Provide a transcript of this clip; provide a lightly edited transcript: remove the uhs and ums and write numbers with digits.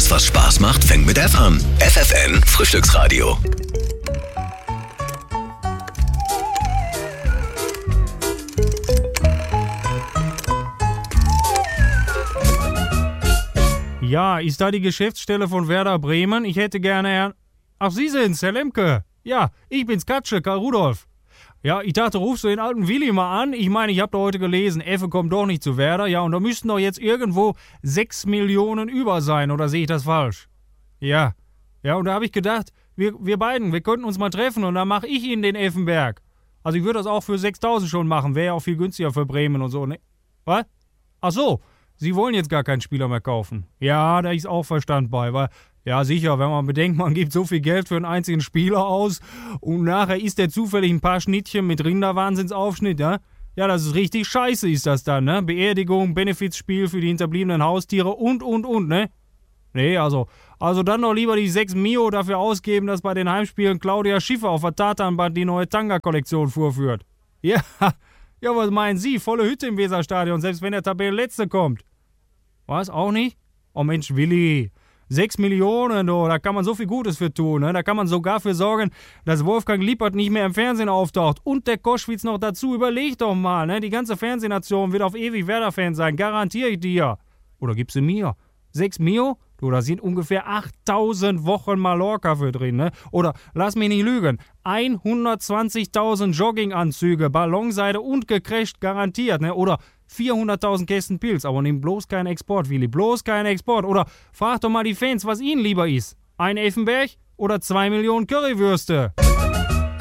Alles, was Spaß macht, fängt mit F an. FFN Frühstücksradio. Ja, ist da die Geschäftsstelle von Werder Bremen? Ich hätte gerne Herrn... Ach, Sie sind's, Herr Lemke. Ja, ich bin's, Katsche, Karl Rudolf. Ja, ich dachte, rufst du den alten Willi mal an? Ich meine, ich hab da heute gelesen, Effe kommt doch nicht zu Werder. Ja, und da müssten doch jetzt irgendwo 6 Millionen über sein, oder sehe ich das falsch? Ja. Ja, und da habe ich gedacht, wir beiden, wir könnten uns mal treffen und dann mache ich Ihnen den Effenberg. Also ich würde das auch für 6.000 schon machen, wäre ja auch viel günstiger für Bremen und so, ne? Was? Ach so, Sie wollen jetzt gar keinen Spieler mehr kaufen. Ja, da ist auch Verstand bei, weil, ja sicher, wenn man bedenkt, man gibt so viel Geld für einen einzigen Spieler aus und nachher isst der zufällig ein paar Schnittchen mit Rinderwahnsinnsaufschnitt, ja? Ja, das ist richtig scheiße ist das dann, ne? Beerdigung, Benefizspiel für die hinterbliebenen Haustiere und, ne? Nee, also dann doch lieber die 6 Mio dafür ausgeben, dass bei den Heimspielen Claudia Schiffer auf der Tatanbahn die neue Tanga-Kollektion vorführt. Ja, was meinen Sie? Volle Hütte im Weserstadion, selbst wenn der Tabellenletzte kommt. Was, auch nicht? Oh Mensch, Willi, 6 Millionen, da kann man so viel Gutes für tun, ne? Da kann man sogar für sorgen, dass Wolfgang Lippert nicht mehr im Fernsehen auftaucht und der Koschwitz noch dazu. Überleg doch mal, ne? Die ganze Fernsehnation wird auf ewig Werder-Fan sein, garantiere ich dir. Oder gibst du mir? 6 Mio? Du, da sind ungefähr 8.000 Wochen Mallorca für drin, ne? Oder, lass mich nicht lügen, 120.000 Jogginganzüge, Ballonseide und gecrasht garantiert, ne? Oder 400.000 Kästen Pilz, aber nimm bloß keinen Export, Willi, bloß keinen Export. Oder frag doch mal die Fans, was ihnen lieber ist. Ein Effenberg oder 2 Millionen Currywürste?